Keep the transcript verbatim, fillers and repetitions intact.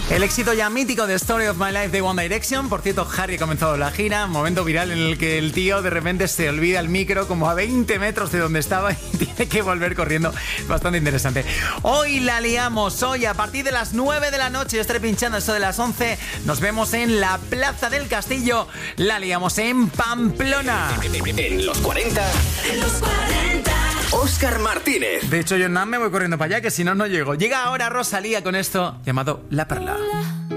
El éxito ya mítico de Story of My Life de One Direction. Por cierto, Harry ha comenzado la gira. Momento viral en el que el tío de repente se olvida el micro como a veinte metros de donde estaba y tiene que volver corriendo. Bastante interesante. Hoy la liamos. Hoy a partir de las nueve de la noche, yo estaré pinchando eso de las once. Nos vemos en la Plaza del Castillo. La liamos en Pamplona. En los cuarenta. En los cuarenta. Óscar Martínez. De hecho, yo nada me voy corriendo para allá, que si no, no llego. Llega ahora Rosalía con esto llamado La Perla.